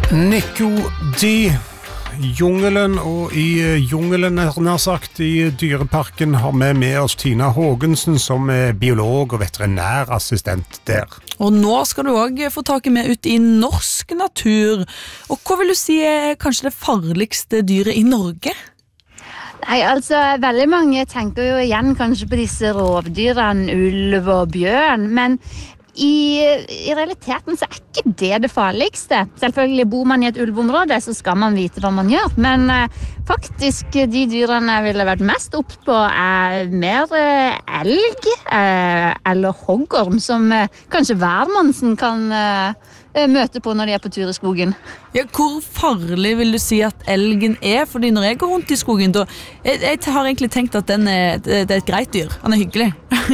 Nico D. Jungelen, og i jungelen, nær sagt, i dyreparken har vi med oss Tina Hågensen, som er biolog og veterinærassistent der. Og nå skal du også få taket med ut i norsk natur. Og hva vil du si er kanskje det farligste dyret i Norge? Nei, altså, veldig mange tenker jo igjen kanskje på disse rovdyrene, ulv og bjørn, men I realiteten så ikke det farligste. Selvfølgelig bor man i et ulveområde, så skal man vite hva man gjør, men faktisk de dyrene jeg ville vært mest opptatt på mer elg eller hoggorm, som kanskje hvermannsen kan møte på når de på tur i skogen. Ja, hvor farlig vil du si at elgen Fordi når jeg går rundt i skogen, da, jeg har egentlig tenkt at det er et greit dyr. Han er hyggelig.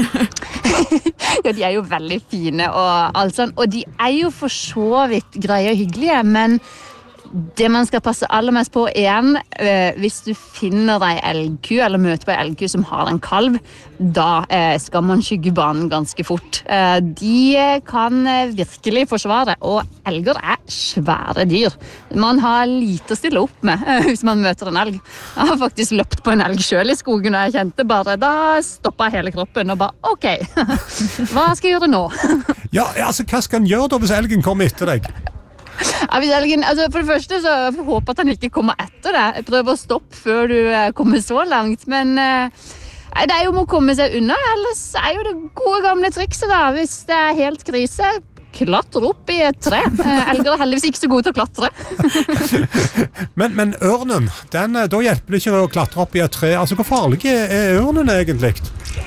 Ja, de jo veldig fine og alt sånt, og de jo for så vidt greie og hyggelige, men det man skal passe aller mest på igjen, hvis du finner en elgku eller møter på en elgku som har en kalv, da skal man skygge banen ganske fort. De kan virkelig forsvare, og elger svære dyr. Man har lite å stille opp med hvis man møter en elg. Jeg har faktisk løpt på en elg selv i skogen, og jeg kjente bare, da stoppet hele kroppen og bare, ok, hva skal jeg gjøre nå? Ja, altså, hva skal han gjøre da hvis elgen kommer etter deg? Ja, hvis elgen, altså for det første så håper at han ikke kommer etter deg. Jeg prøver å stoppe før du kommer så langt, men det jo å komme seg unna. Ellers jo det gode gamle trikset da. Hvis det helt krise, klatre opp i et tre. Elger heldigvis ikke så gode til å klatre. men ørnen, da hjelper det ikke å klatre opp i et tre. Altså, hvor farlig ørnen egentlig?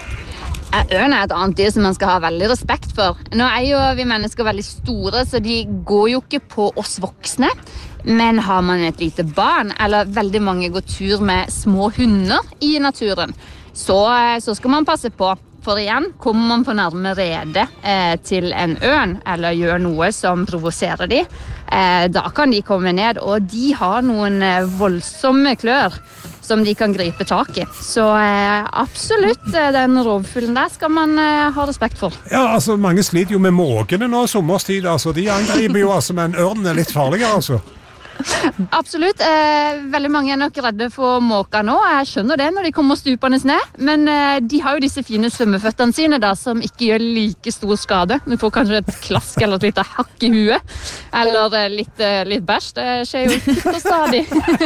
Ørn et annet dyr som man skal ha veldig respekt for. Nå jo vi mennesker veldig store, så de går jo ikke på oss voksne. Men har man et lite barn, eller veldig mange går tur med små hunder i naturen, så skal man passe på. For igjen, kommer man på nærme rede til en ørn, eller gjør noe som provoserer de, da kan de komme ned, og de har noen voldsomme klør som de kan gripe tak i. Så absolutt, den rovfuglen der skal man ha respekt for. Ja, altså, mange sliter jo med måkene nå i sommerstid, altså. De angriper jo, altså, men ørnen litt farligere, altså. Absolutt. Veldig mange nok redde for måker nå. Jeg skjønner det når de kommer stupende ned, men de har jo disse fine svømmeføttene sine da, som ikke gjør like stor skade. Du får kanskje et klask eller et lite hakk i huet, eller litt bæsj. Det skjer jo titt og stadig.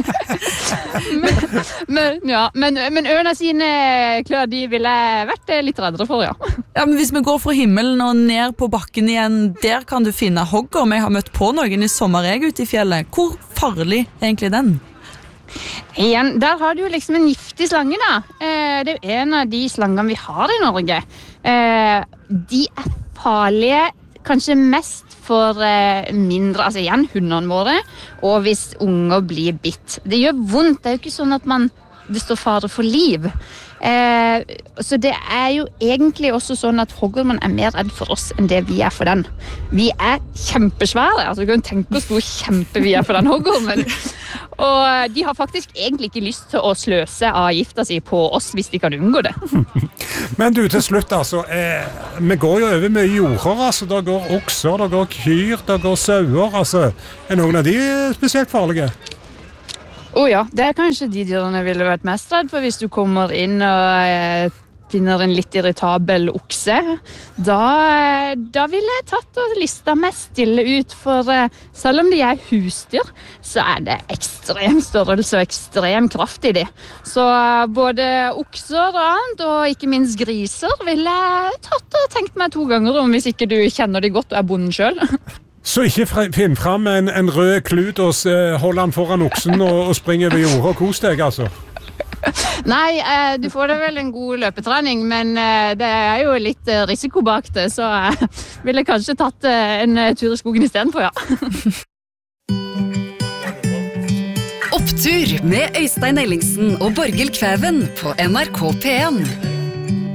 men ørene sine klør, de ville vært litt reddere for, ja. Ja, men hvis vi går fra himmelen og ned på bakken igjen, der kan du finne hoggorm. Jeg har møtt på noen i sommer ute i fjellet. Hvor farlig egentlig den? Igjen, der har du jo liksom en giftig slange da. Det jo en av de slangene vi har i Norge. De farlige kanskje mest for mindre, altså igjen hundene våre, og hvis unger blir bitt. Det gjør vondt, det jo ikke sånn at det står fare for liv. Så det jo egentlig også sånn at hoggormen mer redd for oss enn det vi for den. Vi kjempesvære, altså du kan tenke oss hvor kjempe vi for den hoggormen. Og de har faktisk egentlig ikke lyst til å sløse av gifta si på oss hvis de kan unngå det. Men du, til slutt altså, vi går jo over mye jorder, altså. Det går okser, det går kyr, det går sauer, altså. Noen av de spesielt farlige? Ja, det kanskje de dyrene ville vært mest redd for hvis du kommer inn og finner en litt irritabel okse. Da ville jeg tatt og listet meg stille ut, for selv om de husdyr, så det ekstrem størrelse og ekstrem kraft i de. Så både okser og annet, og ikke minst griser, ville jeg tatt og tenkt meg 2 ganger om hvis ikke du kjenner de godt og bonden selv. Så ikke finn frem en rød klut og hold han foran oksen og springe over jordet og kos deg, altså? Nei, du får da vel en god løpetrening, men det jo litt risiko bak det, så ville jeg kanskje tatt en tur i skogen i stedet for, ja. Opptur med Øystein Ellingsen og Borghild Kvæven på NRK P1.